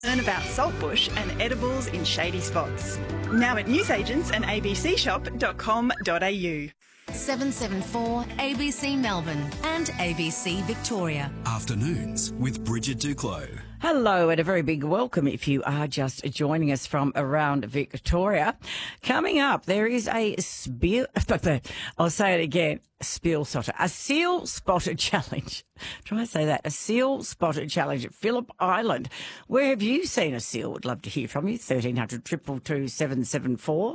Learn about saltbush and edibles in shady spots. Now at newsagents and abcshop.com.au. 774 ABC Melbourne and ABC Victoria. Afternoons with Bridget Duclos. Hello and a very big welcome if you are just joining us from around Victoria. Coming up, there is a I'll say it again, a seal spotter challenge. Try to say that, a seal spotter challenge at Phillip Island. Where have you seen a seal? Would love to hear from you. 1300 222 774.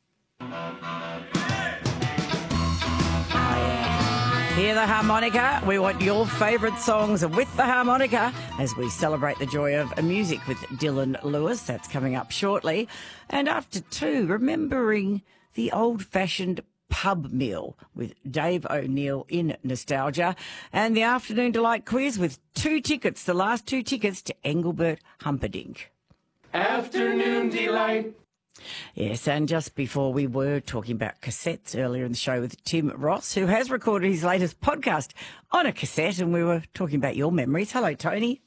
Hear the harmonica. We want your favourite songs with the harmonica as we celebrate the joy of music with Dylan Lewis. That's coming up shortly. And after 2, remembering the old-fashioned pub meal with Dave O'Neill in Nostalgia. And the Afternoon Delight quiz with 2 tickets, the last 2 tickets to Engelbert Humperdinck. Afternoon Delight. Yes, and just before we were talking about cassettes earlier in the show with Tim Ross, who has recorded his latest podcast on a cassette, and we were talking about your memories. Hello, Tony.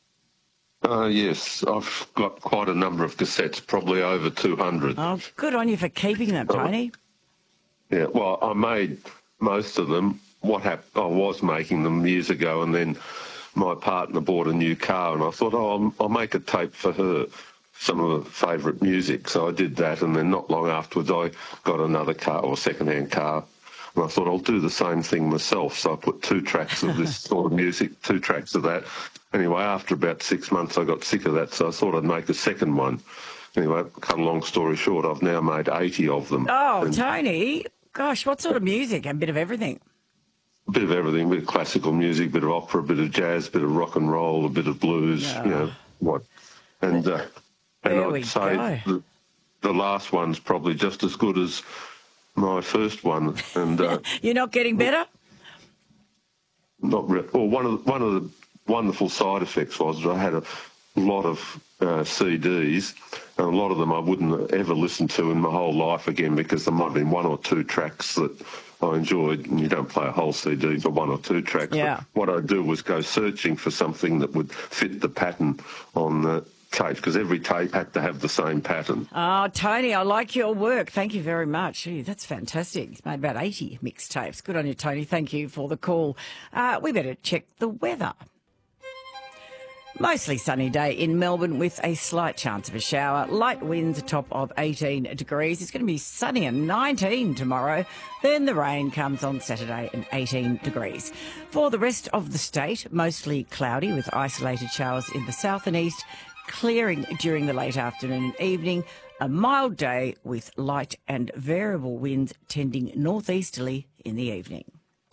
Yes, I've got quite a number of cassettes, probably over 200. Oh, good on you for keeping them, Tony. Yeah, well, I made most of them. What happened? I was making them years ago, and then my partner bought a new car, and I thought, I'll make a tape for her. Some of her favourite music. So I did that, and then not long afterwards I got another car or second-hand car, and I thought I'll do the same thing myself. So I put 2 tracks of this sort of music, 2 tracks of that. Anyway, after about 6 months I got sick of that, so I thought I'd make a second one. Anyway, cut a long story short, I've now made 80 of them. Oh, Tony, gosh, what sort of music? A bit of everything. A bit of everything, a bit of classical music, a bit of opera, a bit of jazz, a bit of rock and roll, a bit of blues, Yeah. you know, what. And I'd say the last one's probably just as good as my first one. And You're not getting better? Not well. One of the wonderful side effects was that I had a lot of CDs, and a lot of them I wouldn't ever listen to in my whole life again because there might have been 1 or 2 tracks that I enjoyed, and you don't play a whole CD for 1 or 2 tracks. Yeah. But what I'd do was go searching for something that would fit the pattern on the tape, because every tape had to have the same pattern. Oh, Tony, I like your work. Thank you very much. Gee, that's fantastic. You've made about 80 mixtapes. Good on you, Tony. Thank you for the call. We better check the weather. Mostly sunny day in Melbourne with a slight chance of a shower. Light winds, a top of 18 degrees. It's going to be sunny and 19 tomorrow. Then the rain comes on Saturday and 18 degrees. For the rest of the state, mostly cloudy with isolated showers in the south and east, clearing during the late afternoon and evening. A mild day with light and variable winds tending northeasterly in the evening.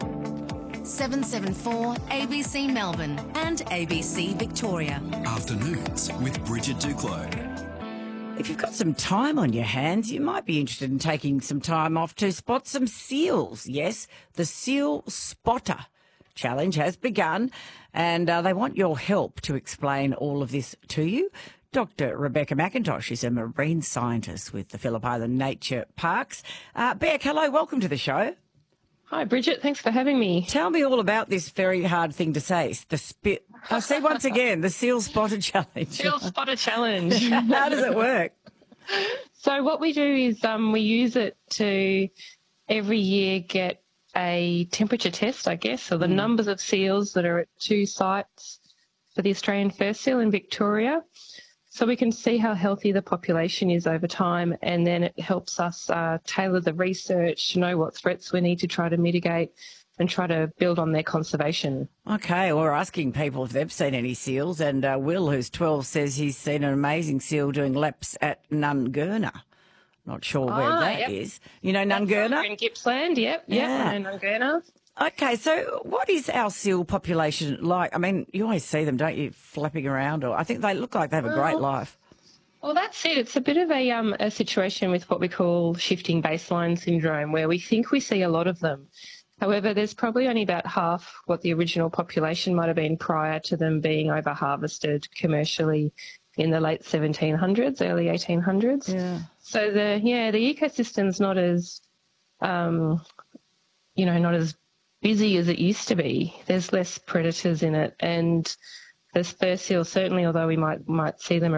774 ABC Melbourne and ABC Victoria. Afternoons with Bridget Duclos. If you've got some time on your hands, you might be interested in taking some time off to spot some seals. Yes, the Seal Spotter Challenge has begun, and they want your help to explain all of this to you. Dr. Rebecca McIntosh is a marine scientist with the Phillip Island Nature Parks. Beck, hello, welcome to the show. Hi, Bridget. Thanks for having me. Tell me all about this very hard thing to say. I say once again, the Seal Spotter Challenge. Seal Spotter Challenge. How does it work? So what we do is we use it to every year get a temperature test, I guess, so the numbers of seals that are at 2 sites for the Australian fur seal in Victoria. So we can see how healthy the population is over time, and then it helps us tailor the research to know what threats we need to try to mitigate and try to build on their conservation. Okay, well, we're asking people if they've seen any seals, and Will, who's 12, says he's seen an amazing seal doing laps at Nungurna. Not sure where that is. You know Nungurna? In Gippsland, yep. I know Nungurna. Okay, so what is our seal population like? I mean, you always see them, don't you, flapping around? Or I think they look like they have a great life. Well, that's it. It's a bit of a situation with what we call shifting baseline syndrome, where we think we see a lot of them. However, there's probably only about half what the original population might have been prior to them being over-harvested commercially in the late 1700s, early 1800s. Yeah. So the ecosystem's not as, not as busy as it used to be. There's less predators in it, and There's fur seals certainly, although we might see them